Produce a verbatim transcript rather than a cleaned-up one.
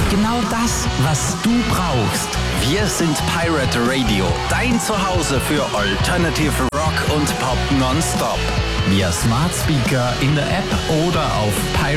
Genau das, was du brauchst. Wir sind Pirate Radio, dein Zuhause für Alternative Rock und Pop nonstop. Via Smart Speaker, in der App oder auf pirate